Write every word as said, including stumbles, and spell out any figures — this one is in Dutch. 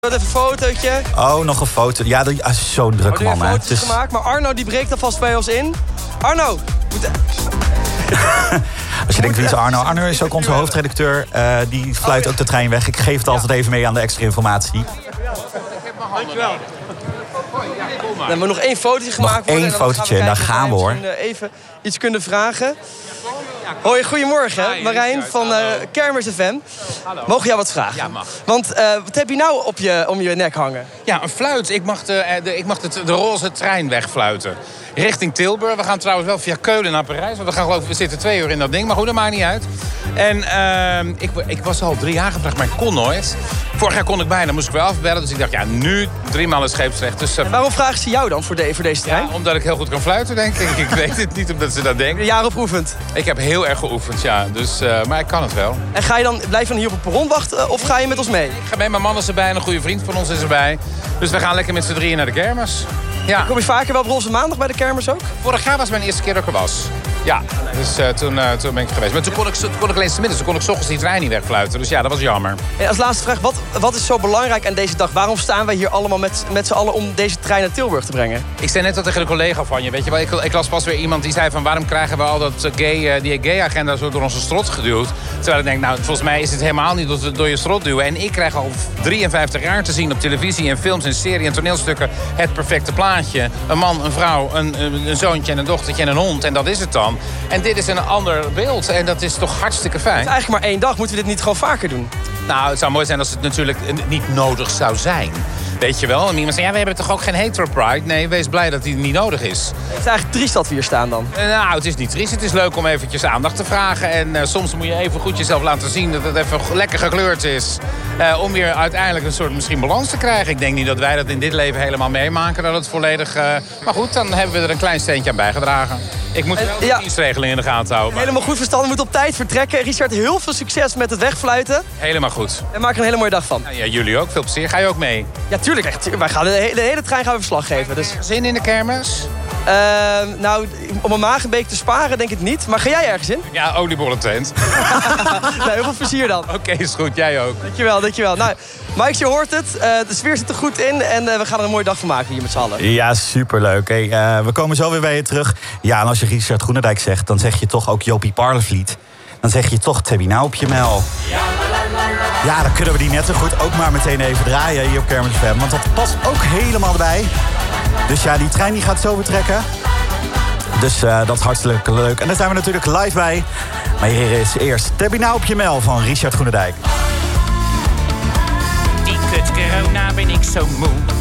Even een fotootje. Oh, nog een foto. Ja, dat is zo'n druk oh, man. Hè. Het is gemaakt, maar Arno die breekt alvast bij ons in. Arno! Moet... Als je denkt, wie is Arno? Arno is ook onze hoofdredacteur. Uh, die fluit oh, ja. ook de trein weg. Ik geef het altijd even mee aan de extra informatie. Dankjewel. Dan hebben we nog één fotootje gemaakt nog één worden. fotootje, en dan gaan we hoor. Even iets kunnen vragen. Hoi, goedemorgen. Hi, Marijn van uh, Kermis F M. Hallo. Mogen jou wat vragen? Ja, mag. Want uh, wat heb je nou op je, om je nek hangen? Ja, een fluit. Ik mag de, de, ik mag de, de roze trein wegfluiten. Richting Tilburg. We gaan trouwens wel via Keulen naar Parijs. Want we, gaan, geloof, we zitten twee uur in dat ding. Maar goed, dat maakt niet uit. En uh, ik, ik was al drie jaar gevraagd, maar ik kon nooit. Vorig jaar kon ik bijna, moest ik weer afbellen. Dus ik dacht, ja, nu drie maal een scheepsrecht. Dus, uh, en waarom vragen ze jou dan voor, de, voor deze trein? Ja, omdat ik heel goed kan fluiten, denk ik. Ik weet het niet, omdat ze dat denken. Jaren geoefend? Ik heb heel erg geoefend, ja. Dus, uh, maar ik kan het wel. En ga je dan, blijf je dan hier op het perron wachten of ga je met ons mee? Ik ga mee, mijn man is erbij en een goede vriend van ons is erbij. Dus we gaan lekker met z'n drieën naar de kermis. Ja. Kom je vaker wel op Roze Maandag bij de kermis ook? Vorig jaar was mijn eerste keer dat ik er was. Ja, dus uh, toen, uh, toen ben ik geweest. Maar toen kon ik, toen kon ik alleen 's middags, toen kon ik 's ochtends die trein niet wegfluiten. Dus ja, dat was jammer. En als laatste vraag, wat, wat is zo belangrijk aan deze dag? Waarom staan wij hier allemaal met, met z'n allen om deze trein naar Tilburg te brengen? Ik zei net al tegen een collega van je, weet je wel. Ik, ik las pas weer iemand die zei van waarom krijgen we al dat gay, uh, die gay-agenda zo door onze strot geduwd? Terwijl ik denk, nou, volgens mij is het helemaal niet door, door je strot duwen. En ik krijg al drieënvijftig jaar te zien op televisie en films en series en toneelstukken het perfecte plaatje. Een man, een vrouw, een, een zoontje en een dochtertje en een hond. En dat is het dan. En dit is een ander beeld. En dat is toch hartstikke fijn. Het is eigenlijk maar één dag. Moeten we dit niet gewoon vaker doen? Nou, het zou mooi zijn als het natuurlijk niet nodig zou zijn. Weet je wel? En iemand zegt, ja, we hebben toch ook geen hetero pride? Nee, wees blij dat die niet nodig is. Het is eigenlijk triest dat we hier staan dan. Nou, het is niet triest. Het is leuk om eventjes aandacht te vragen. En uh, soms moet je even goed jezelf laten zien dat het even lekker gekleurd is. Uh, om weer uiteindelijk een soort misschien balans te krijgen. Ik denk niet dat wij dat in dit leven helemaal meemaken. Dat het volledig... Uh... Maar goed, dan hebben we er een klein steentje aan bijgedragen. Ik moet wel de ja. dienstregeling in de gaten houden. Helemaal goed verstand. We moeten op tijd vertrekken. Richard, heel veel succes met het wegfluiten. Helemaal goed. En maak er een hele mooie dag van. Ja, jullie ook. Veel plezier. Ga je ook mee? Ja, tuurlijk. Echt. Wij gaan de, hele, de hele trein gaan we verslag geven. Dus... Zin in de kermis? Uh, nou, om mijn maag een beetje te sparen, denk ik niet. Maar ga jij ergens in? Ja, oliebollentent. Nou, heel veel plezier dan. Oké, okay, is goed. Jij ook. Dankjewel, dankjewel. Nou, Mike, je hoort het. Uh, de sfeer zit er goed in. En uh, we gaan er een mooie dag van maken hier met z'n allen. Ja, superleuk. Hey, uh, we komen zo weer bij je terug. Ja, en als je Richard Groenendijk zegt, dan zeg je toch ook Jopie Parlevliet. Dan zeg je toch Tabby nou op je mel. Ja, dan kunnen we die net zo goed ook maar meteen even draaien hier op Kermis F M. Want dat past ook helemaal erbij. Dus ja, die trein die gaat zo vertrekken. Dus uh, dat is hartstikke leuk. En daar zijn we natuurlijk live bij. Maar hier is eerst Tabby nou op je mel van Richard Groenendijk. Die kut corona ben ik zo moe.